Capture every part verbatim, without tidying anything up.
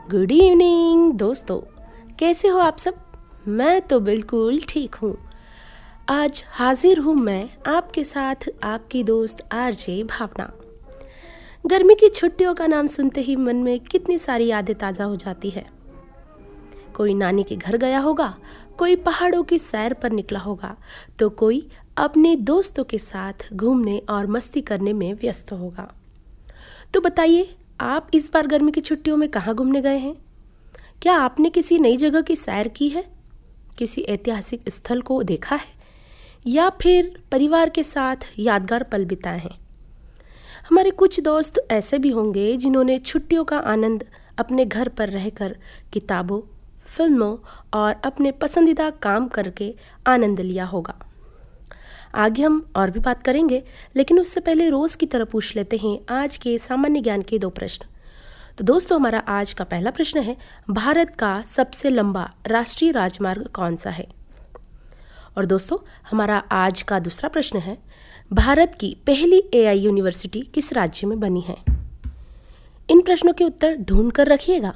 Good evening दोस्तों, कैसे हो आप सब? मैं तो बिल्कुल ठीक हूँ। आज हाजिर हूँ मैं आपके साथ, आपकी दोस्त आरजे भावना। गर्मी की छुट्टियों का नाम सुनते ही मन में कितनी सारी यादें ताज़ा हो जाती है। कोई नानी के घर गया होगा, कोई पहाड़ों की सैर पर निकला होगा, तो कोई अपने दोस्तों के साथ घूमने और मस्ती करने में व्यस्त होगा। तो बताइए, आप इस बार गर्मी की छुट्टियों में कहाँ घूमने गए हैं? क्या आपने किसी नई जगह की सैर की है, किसी ऐतिहासिक स्थल को देखा है, या फिर परिवार के साथ यादगार पल बिताए हैं? हमारे कुछ दोस्त ऐसे भी होंगे जिन्होंने छुट्टियों का आनंद अपने घर पर रहकर किताबों, फिल्मों और अपने पसंदीदा काम करके आनंद लिया होगा। आगे हम और भी बात करेंगे, लेकिन उससे पहले रोज़ की तरह पूछ लेते हैं आज के सामान्य ज्ञान के दो प्रश्न। तो दोस्तों, हमारा आज का पहला प्रश्न है, भारत का सबसे लंबा राष्ट्रीय राजमार्ग कौन सा है? और दोस्तों, हमारा आज का दूसरा प्रश्न है, भारत की पहली एआई यूनिवर्सिटी किस राज्य में बनी है? इन प्रश्नों के उत्तर ढूंढ कर रखिएगा।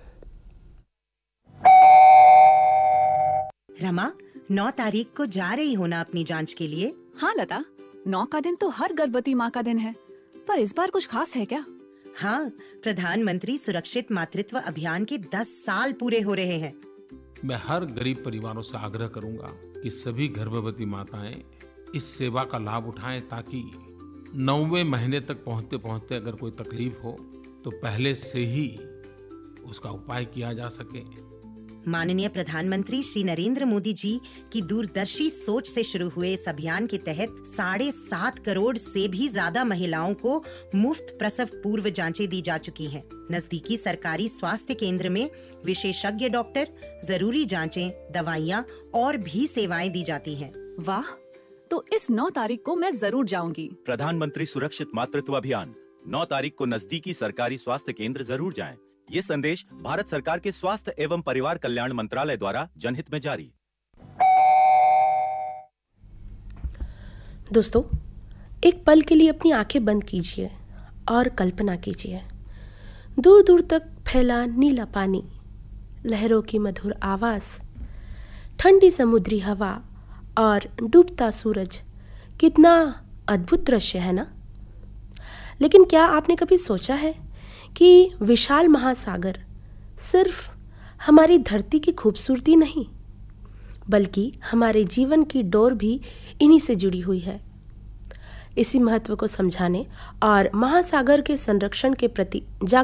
रमा, नौ तारीख को जा रही हो ना अपनी जांच के लिए? हाँ लता, नौ का दिन तो हर गर्भवती माँ का दिन है, पर इस बार कुछ खास है क्या? हाँ, प्रधानमंत्री सुरक्षित मातृत्व अभियान के दस साल पूरे हो रहे हैं। मैं हर गरीब परिवारों से आग्रह करूंगा कि सभी गर्भवती माताएं इस सेवा का लाभ उठाएं, ताकि नौवें महीने तक पहुंचते पहुंचते अगर कोई तकलीफ हो तो पहले से ही उसका उपाय किया जा सके। माननीय प्रधानमंत्री श्री नरेंद्र मोदी जी की दूरदर्शी सोच से शुरू हुए इस अभियान के तहत साढ़े सात करोड़ से भी ज्यादा महिलाओं को मुफ्त प्रसव पूर्व जांचें दी जा चुकी हैं। नजदीकी सरकारी स्वास्थ्य केंद्र में विशेषज्ञ डॉक्टर, जरूरी जांचें, दवाइयाँ और भी सेवाएं दी जाती हैं। वाह, तो इस नौ तारीख को मैं जरूर जाऊंगी। प्रधानमंत्री सुरक्षित मातृत्व अभियान, नौ तारीख को नजदीकी सरकारी स्वास्थ्य केंद्र जरूर जाएं। ये संदेश भारत सरकार के स्वास्थ्य एवं परिवार कल्याण मंत्रालय द्वारा जनहित में जारी। दोस्तों, एक पल के लिए अपनी आंखें बंद कीजिए और कल्पना कीजिए, दूर दूर तक फैला नीला पानी, लहरों की मधुर आवाज, ठंडी समुद्री हवा और डूबता सूरज। कितना अद्भुत दृश्य है ना? लेकिन क्या आपने कभी सोचा है कि विशाल महासागर सिर्फ हमारी धरती की खूबसूरती नहीं, बल्कि हमारे जीवन की डोर भी इन्हीं से जुड़ी हुई है। इसी महत्व को समझाने और महासागर के संरक्षण के प्रति जागरूक